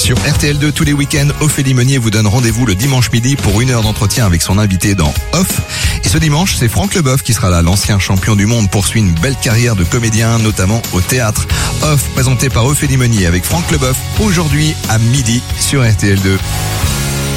Sur RTL2 tous les week-ends, Ophélie Meunier vous donne rendez-vous le dimanche midi pour 1 heure d'entretien avec son invité dans Off. Et ce dimanche, c'est Franck Leboeuf qui sera là. L'ancien champion du monde poursuit une belle carrière de comédien, notamment au théâtre. Off, présenté par Ophélie Meunier avec Franck Leboeuf, aujourd'hui à midi sur RTL2.